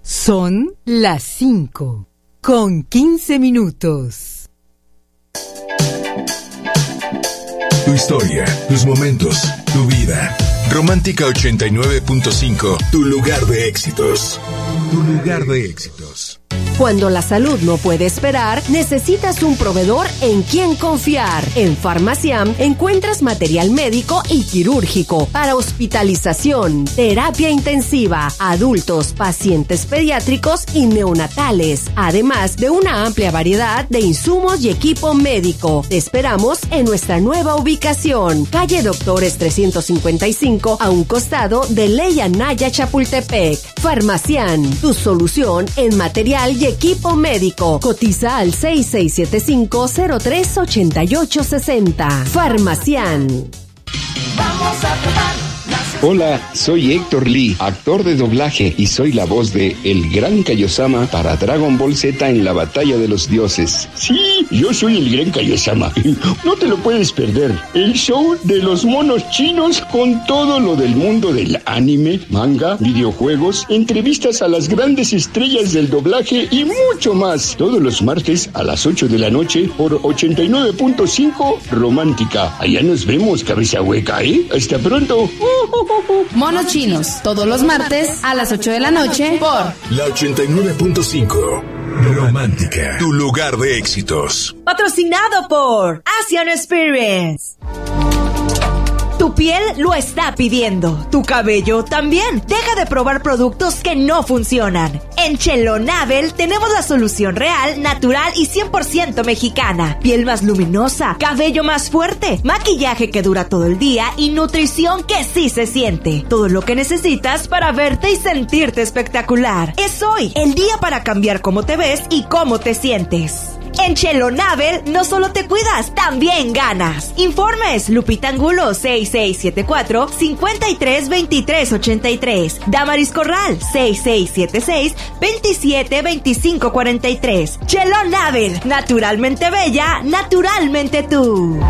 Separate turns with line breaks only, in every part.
Son las 5:15.
Tu historia, tus momentos, tu vida. Romántica 89.5, tu lugar de éxitos. Tu lugar de éxitos.
Cuando la salud no puede esperar, necesitas un proveedor en quien confiar. En Farmaciam encuentras material médico y quirúrgico para hospitalización, terapia intensiva, adultos, pacientes pediátricos y neonatales, además de una amplia variedad de insumos y equipo médico. Te esperamos en nuestra nueva ubicación, calle Doctores 355, a un costado de Ley Anaya Chapultepec. Farmaciam, tu solución en material y equipo médico. Cotiza al 6675-038860. Farmaciam.
Vamos a probar.
Hola, soy Héctor Lee, actor de doblaje, y soy la voz de El Gran Kaiosama para Dragon Ball Z en la Batalla de los Dioses. Sí, yo soy el Gran Kaiosama. No te lo puedes perder. El show de los monos chinos con todo lo del mundo del anime, manga, videojuegos, entrevistas a las grandes estrellas del doblaje y mucho más. Todos los martes a las 8 de la noche por 89.5 Romántica. Allá nos vemos, cabeza hueca, ¿eh? Hasta pronto.
Monos Chinos, todos los martes a las 8 de la noche por
la 89.5 Romántica, tu lugar de éxitos.
Patrocinado por Asian Experience. Tu piel lo está pidiendo, tu cabello también. Deja de probar productos que no funcionan. En Chelonabel tenemos la solución real, natural y 100% mexicana. Piel más luminosa, cabello más fuerte, maquillaje que dura todo el día y nutrición que sí se siente. Todo lo que necesitas para verte y sentirte espectacular. Es hoy el día para cambiar cómo te ves y cómo te sientes. En Chelonabel no solo te cuidas, también ganas. Informes: Lupita Angulo 6674-532383. Damaris Corral 6676-272543. Chelonabel, naturalmente bella, naturalmente tú.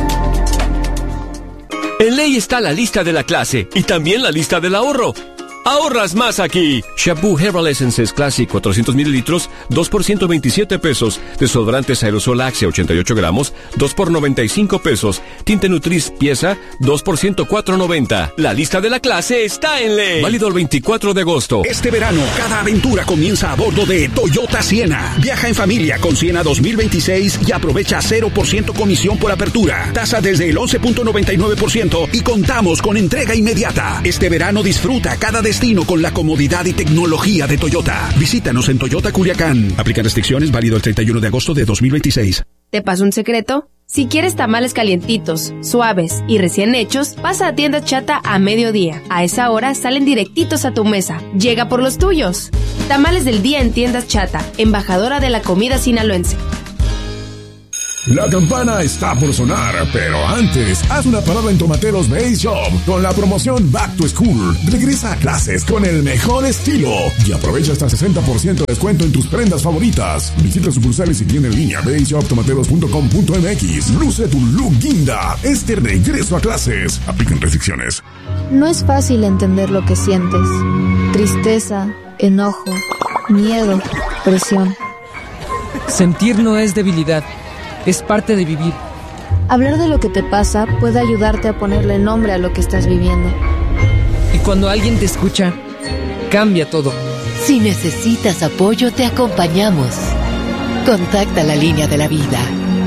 En Ley está la lista de la clase y también la lista del ahorro. ¡Ahorras más aquí! Shampoo Herbal Essences Classic 400 mililitros, 2 por 127 pesos. Desodorantes Aerosol Axe 88 gramos, 2 por 95 pesos. Tinte Nutris pieza, 2 por 104.90. La lista de la clase está en Ley. Válido el 24 de agosto.
Este verano, cada aventura comienza a bordo de Toyota Siena. Viaja en familia con Siena 2026 y aprovecha 0% comisión por apertura. Tasa desde el 11.99% y contamos con entrega inmediata. Este verano disfruta cada destino con la comodidad y tecnología de Toyota. Visítanos en Toyota Culiacán. Aplican restricciones, válido el 31 de agosto de 2026.
¿Te paso un secreto? Si quieres tamales calientitos, suaves y recién hechos, pasa a Tiendas Chata a mediodía. A esa hora salen directitos a tu mesa. Llega por los tuyos. Tamales del día en Tiendas Chata, embajadora de la comida sinaloense.
La campana está por sonar, pero antes, haz una parada en Tomateros Base Shop con la promoción Back to School. Regresa a clases con el mejor estilo y aprovecha hasta 60% de descuento en tus prendas favoritas. Visita sucursales y tienda en línea baseshoptomateros.com.mx. Luce tu look guinda este regreso a clases. Aplican restricciones.
No es fácil entender lo que sientes. Tristeza, enojo, miedo, presión.
Sentir no es debilidad. Es parte de vivir.
Hablar de lo que te pasa puede ayudarte a ponerle nombre a lo que estás viviendo.
Y cuando alguien te escucha, cambia todo.
Si necesitas apoyo, te acompañamos. Contacta la línea de la vida.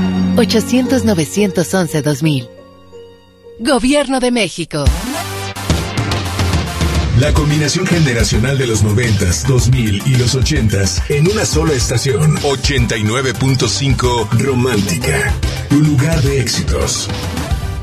800-911-2000. Gobierno de México.
La combinación generacional de los 90s, 2000 y los 80s en una sola estación. 89.5 Romántica, tu lugar de éxitos.